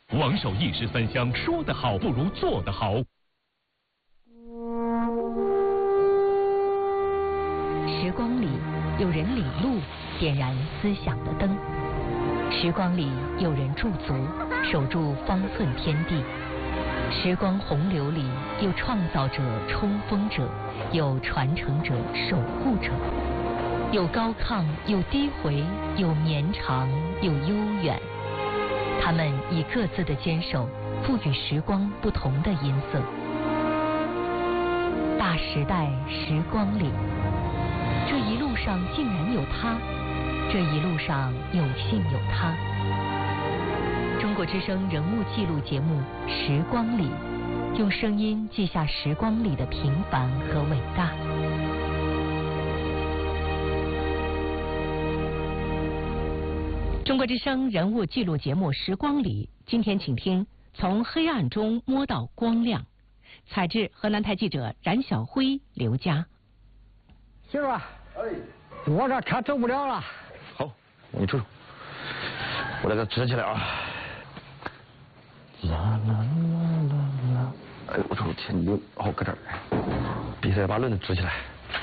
王守一时三香，说得好不如做得好。 时光里，有人领路，点燃思想的灯；时光里，有人驻足，守住方寸天地。时光洪流里，有创造者、冲锋者，有传承者、守护者，有高亢，有低回，有绵长，有悠远。他们以各自的坚守，赋予时光不同的音色。大时代时光里，这一路上竟然有他，这一路上有幸有他。中国之声人物记录节目《时光里》，用声音记下时光里的平凡和伟大。中国之声人物记录节目《时光里》，今天请听《从黑暗中摸到光亮》，采制河南台记者冉晓辉、刘佳。 媳妇儿，我这车走不了了。 好，你出，我来给它支起来啊。啦啦啦啦啦！哎呦，我说天，你好搁这儿，必须得把轮子支起来。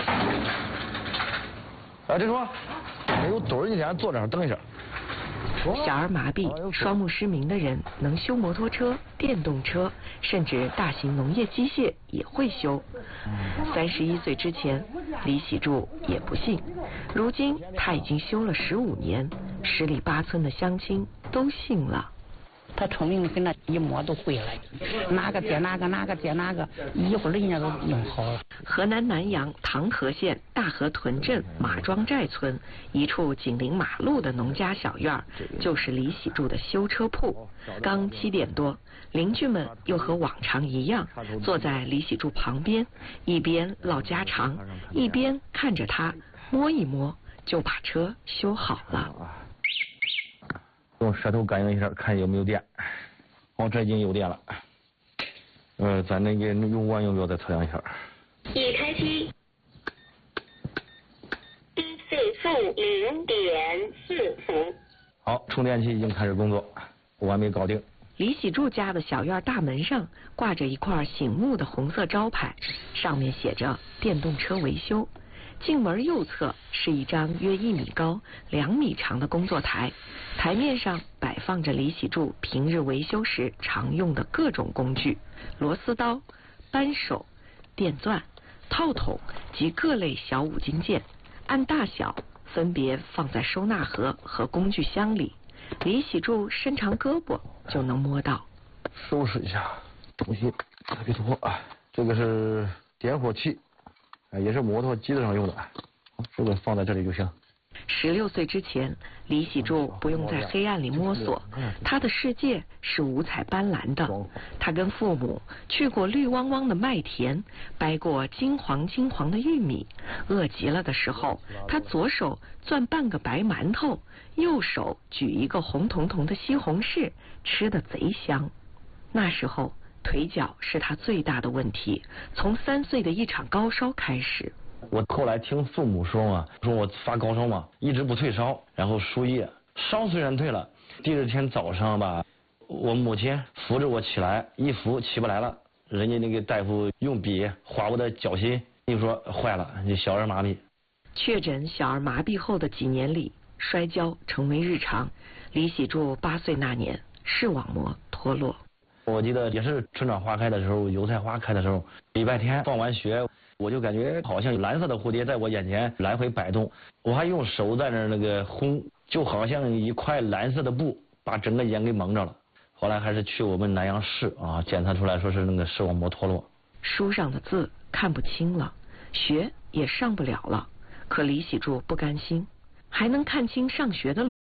哎，这叔，没有墩儿，你先坐这儿等一下。 小儿麻痹、双目失明的人能修摩托车、电动车，甚至大型农业机械也会修。31岁之前，李喜柱也不信，如今他已经修了15年，十里八村的乡亲都信了。 他聪明的很，那一摸都会了，哪个接哪个，哪个接哪个，一会儿人家都弄好了。 河南南阳唐河县大河屯镇马庄寨村一处紧邻马路的农家小院，就是李喜柱的修车铺。刚7点多，邻居们又和往常一样，坐在李喜柱旁边，一边唠家常，一边看着他摸一摸，就把车修好了。 用舌头感应一下，看有没有电。哦，这已经有电了。咱那个用完用不要再测量一下。 已开机。低速0.4伏。 好，充电器已经开始工作，完美搞定。 李喜柱家的小院大门上挂着一块醒目的红色招牌，上面写着电动车维修。进门右侧是一张约1米高、2米长的工作台，台面上摆放着李喜柱平日维修时常用的各种工具：螺丝刀、扳手、电钻、套筒及各类小五金件，按大小分别放在收纳盒和工具箱里。李喜柱伸长胳膊就能摸到。 收拾一下东西，别多啊。这个是点火器。也是摩托机子上用的，这个放在这里就行。 16岁之前，李喜柱不用在黑暗里摸索，他的世界是五彩斑斓的。他跟父母去过绿汪汪的麦田，掰过金黄金黄的玉米，饿极了的时候，他左手攥半个白馒头，右手举一个红彤彤的西红柿，吃得贼香。那时候腿脚是他最大的问题，从3岁的一场高烧开始。 我后来听父母说嘛，说我发高烧嘛，一直不退烧，然后输液，烧虽然退了，第2天早上吧，我母亲扶着我起来，一扶起不来了，人家那个大夫用笔划我的脚心，就说坏了，你小儿麻痹。 确诊小儿麻痹后的几年里，摔跤成为日常。李喜柱8岁那年，视网膜脱落。 我记得也是春暖花开的时候，油菜花开的时候，礼拜天放完学，我就感觉好像蓝色的蝴蝶在我眼前来回摆动，我还用手在那个烘，就好像一块蓝色的布把整个眼给蒙着了。后来还是去我们南阳市啊，检测出来说是那个视网膜脱落。 书上的字看不清了，学也上不了了，可李喜柱不甘心，还能看清上学的